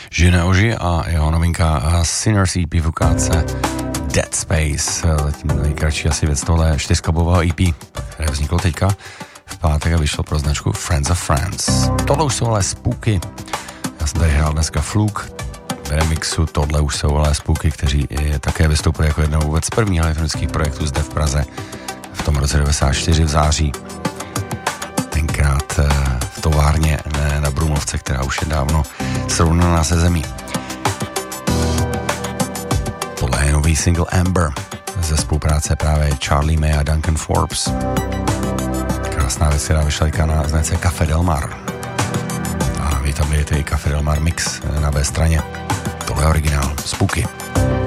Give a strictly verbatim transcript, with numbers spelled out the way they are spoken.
Žine Oži a jeho novinka Sinners E P v ukázce Dead Space, zatím nejkratší asi věc tohle čtyřkabového E P, které vzniklo teďka v pátek a vyšlo pro značku Friends of Friends. Tohle už jsou ale Spooky, já jsem tady hrál dneska Fluke v remixu, tohle už jsou ale Spooky, kteří také vystoupili jako jednou vůbec z prvních elektronických projektů zde v Praze v tom roce devadesát čtyři v září. Tenkrát v továrně ne, na Brumovce, která už je dávno srovnaná se zemí. Tohle je nový single Amber ze spolupráce právě Charlie May a Duncan Forbes. Krásná věc, která vyšla na značce Café Del Mar. A vy tam je i Café Del Mar mix na B straně. Tohle je originál Spooky.